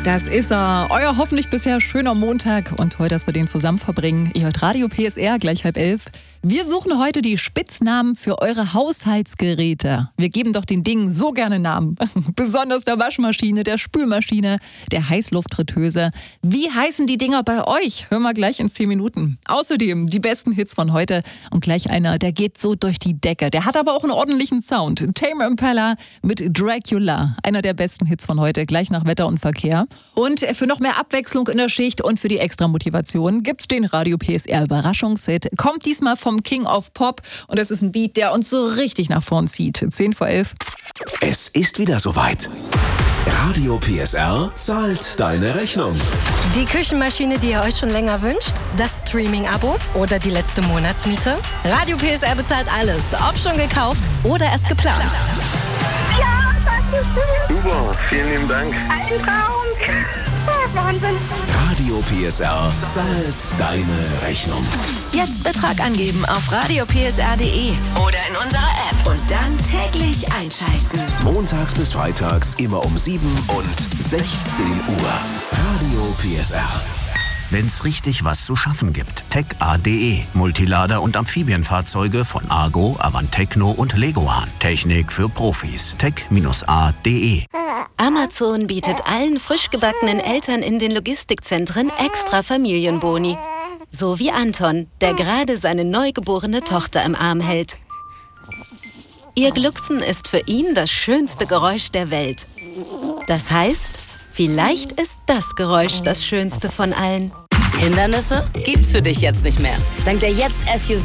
Das ist er, euer hoffentlich bisher schöner Montag und heute, dass wir den zusammen verbringen. Ihr hört Radio PSR, gleich 10:30. Wir suchen heute die Spitznamen für eure Haushaltsgeräte. Wir geben doch den Dingen so gerne Namen. Besonders der Waschmaschine, der Spülmaschine, der Heißluftfritteuse. Wie heißen die Dinger bei euch? Hören wir gleich in 10 Minuten. Außerdem die besten Hits von heute und gleich einer, der geht so durch die Decke. Der hat aber auch einen ordentlichen Sound. Tame Impala mit Dracula. Einer der besten Hits von heute, gleich nach Wetter und Verkehr. Und für noch mehr Abwechslung in der Schicht und für die Extra-Motivation gibt's den Radio PSR Überraschungshit. Kommt diesmal vom King of Pop und das ist ein Beat, der uns so richtig nach vorn zieht. 10:11. Es ist wieder soweit. Radio PSR zahlt deine Rechnung. Die Küchenmaschine, die ihr euch schon länger wünscht? Das Streaming-Abo oder die letzte Monatsmiete? Radio PSR bezahlt alles, ob schon gekauft oder erst geplant. Ja, das ist schön. Super, vielen lieben Dank. Ein Traum. Oh, Wahnsinn. Radio PSR zahlt deine Rechnung. Jetzt Betrag angeben auf radiopsr.de oder in unserer App und dann täglich einschalten. Montags bis freitags immer um 7 und 16 Uhr. Radio PSR. Wenn's richtig was zu schaffen gibt. TechA.de. Multilader und Amphibienfahrzeuge von Argo, Avantecno und Leguan. Technik für Profis. Tech-A.de. Amazon bietet allen frisch gebackenen Eltern in den Logistikzentren extra Familienboni. So wie Anton, der gerade seine neugeborene Tochter im Arm hält. Ihr Glucksen ist für ihn das schönste Geräusch der Welt. Das heißt, vielleicht ist das Geräusch das schönste von allen. Hindernisse gibt's für dich jetzt nicht mehr. Dank der Jetzt SUV